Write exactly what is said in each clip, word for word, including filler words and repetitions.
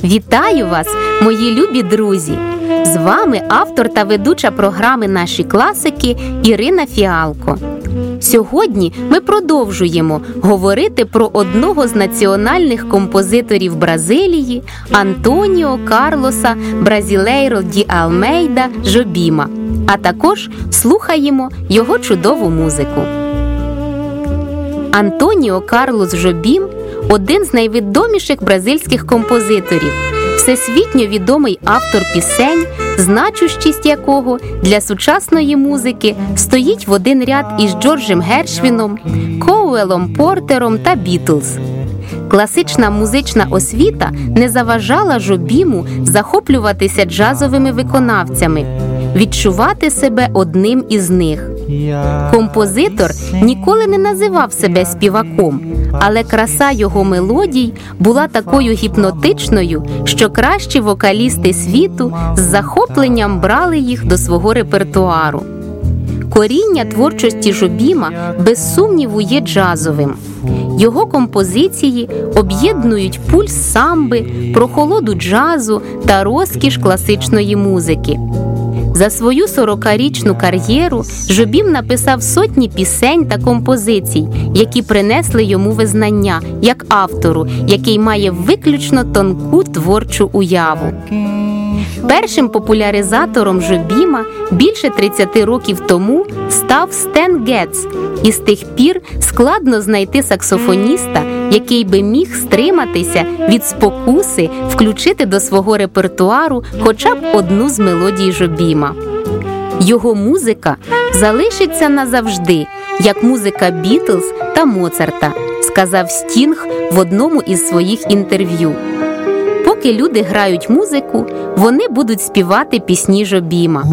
Вітаю вас, мої любі друзі! З вами автор та ведуча програми «Наші класики» Ірина Фіалко. Сьогодні ми продовжуємо говорити про одного з національних композиторів Бразилії Антоніо Карлоса Бразілейро ді Алмейда Жобіма, а також слухаємо його чудову музику. Антоніо Карлос Жобім – один з найвідоміших бразильських композиторів, всесвітньо відомий автор пісень, значущість якого для сучасної музики стоїть в один ряд із Джорджем Гершвіном, Коуелом Портером та Бітлз. Класична музична освіта не заважала Жобіму захоплюватися джазовими виконавцями, відчувати себе одним із них. Композитор ніколи не називав себе співаком, але краса його мелодій була такою гіпнотичною, що кращі вокалісти світу з захопленням брали їх до свого репертуару. Коріння творчості Жобіма, без сумніву, є джазовим. Його композиції об'єднують пульс самби, прохолоду джазу та розкіш класичної музики. За свою сорокарічну кар'єру Жобім написав сотні пісень та композицій, які принесли йому визнання як автору, який має виключно тонку творчу уяву. Першим популяризатором Жобіма більше тридцяти років тому став Стен Гетц, і з тих пір складно знайти саксофоніста, який би міг стриматися від спокуси включити до свого репертуару хоча б одну з мелодій Жобіма. Його музика залишиться назавжди, як музика Бітлз та Моцарта, сказав Стінг в одному із своїх інтерв'ю. Поки люди грають музику, вони будуть співати пісні Жобіма.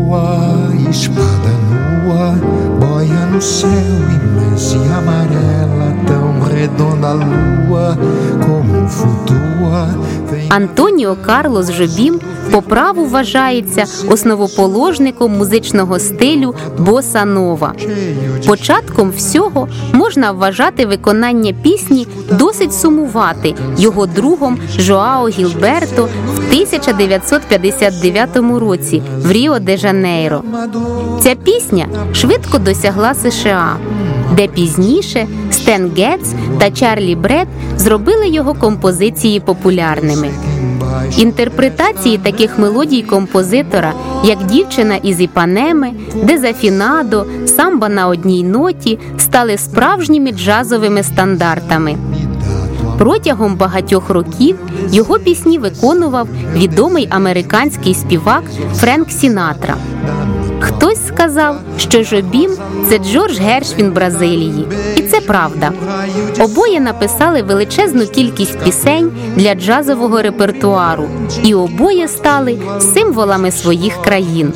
Антоніо Карлос Жобім по праву вважається основоположником музичного стилю боса-нова. Початком всього можна вважати виконання пісні «Досить сумувати» його другом Жоао Гілберто в тисяча дев'ятсот п'ятдесят дев'ятому році в Ріо-де-Жанейро. Ця пісня швидко досягла США, де пізніше Стен Гетц та Чарлі Брет зробили його композиції популярними. Інтерпретації таких мелодій композитора, як «Дівчина із Іпанеми», «Дезафінадо», «Самба на одній ноті» стали справжніми джазовими стандартами. Протягом багатьох років його пісні виконував відомий американський співак Френк Сінатра. Хтось сказав, що Жобім – це Джордж Гершвін Бразилії. І це правда. Обоє написали величезну кількість пісень для джазового репертуару. І обоє стали символами своїх країн.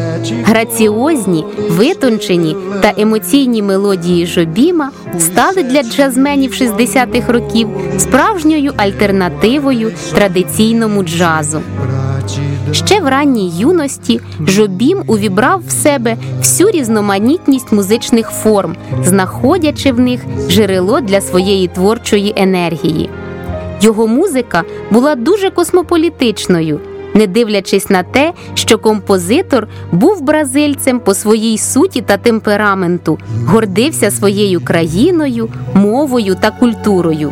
Граціозні, витончені та емоційні мелодії Жобіма стали для джазменів шістдесятих років справжньою альтернативою традиційному джазу. Ще в ранній юності Жобім увібрав в себе всю різноманітність музичних форм, знаходячи в них джерело для своєї творчої енергії. Його музика була дуже космополітичною, не дивлячись на те, що композитор був бразильцем по своїй суті та темпераменту, гордився своєю країною, мовою та культурою.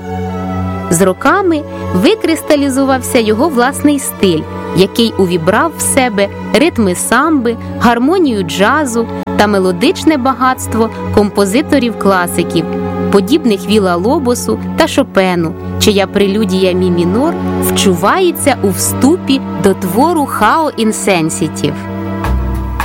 З роками викристалізувався його власний стиль, який увібрав в себе ритми самби, гармонію джазу та мелодичне багатство композиторів-класиків, подібних Вілла-Лобосу та Шопену, чия прелюдія мі мінор вчувається у вступі до твору «How Insensitive».